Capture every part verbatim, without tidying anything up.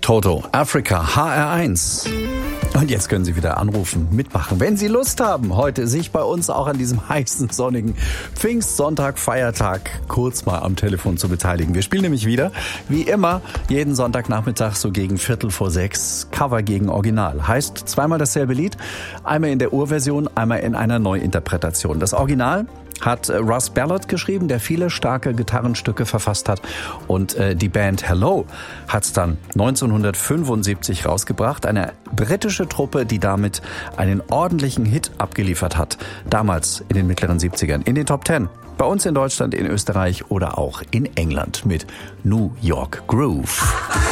Toto, Africa, H R eins. Und jetzt können Sie wieder anrufen, mitmachen, wenn Sie Lust haben, heute sich bei uns auch an diesem heißen, sonnigen Pfingstsonntag, Feiertag kurz mal am Telefon zu beteiligen. Wir spielen nämlich wieder, wie immer, jeden Sonntagnachmittag so gegen Viertel vor sechs, Cover gegen Original. Heißt zweimal dasselbe Lied, einmal in der Urversion, einmal in einer Neuinterpretation. Das Original hat Russ Ballard geschrieben, der viele starke Gitarrenstücke verfasst hat. Und äh, die Band Hello hat es dann neunzehnhundertfünfundsiebzig rausgebracht. Eine britische Truppe, die damit einen ordentlichen Hit abgeliefert hat. Damals in den mittleren siebzigern, in den Top Ten. Bei uns in Deutschland, in Österreich oder auch in England mit New York Groove.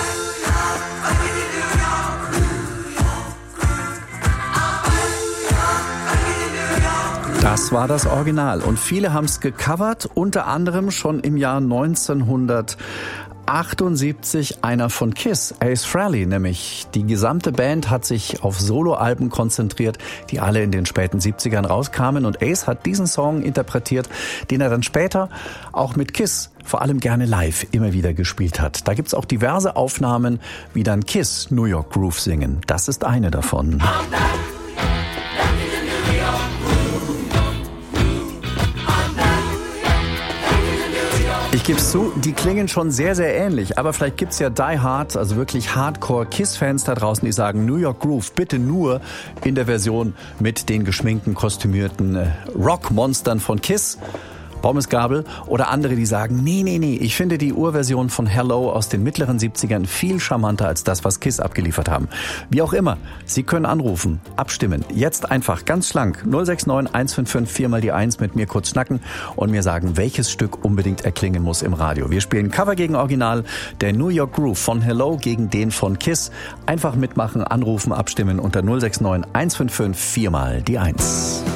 Das war das Original und viele haben es gecovert, unter anderem schon im Jahr neunzehnhundertachtundsiebzig einer von Kiss, Ace Frehley, nämlich die gesamte Band hat sich auf Soloalben konzentriert, die alle in den späten siebzigern rauskamen und Ace hat diesen Song interpretiert, den er dann später auch mit Kiss vor allem gerne live immer wieder gespielt hat. Da gibt's auch diverse Aufnahmen, wie dann Kiss New York Groove singen. Das ist eine davon. Ich geb's zu, die klingen schon sehr, sehr ähnlich, aber vielleicht gibt's ja Die Hard, also wirklich Hardcore-Kiss-Fans da draußen, die sagen, New York Groove bitte nur in der Version mit den geschminkten, kostümierten Rockmonstern von Kiss. Pommesgabel oder andere, die sagen, nee, nee, nee, ich finde die Urversion von Hello aus den mittleren siebzigern viel charmanter als das, was Kiss abgeliefert haben. Wie auch immer, Sie können anrufen, abstimmen. Jetzt einfach ganz schlank null sechs neun eins fünf fünf vier mal die eins mit mir kurz schnacken und mir sagen, welches Stück unbedingt erklingen muss im Radio. Wir spielen Cover gegen Original, der New York Groove von Hello gegen den von Kiss. Einfach mitmachen, anrufen, abstimmen unter null sechs neun eins fünf fünf vier mal die eins.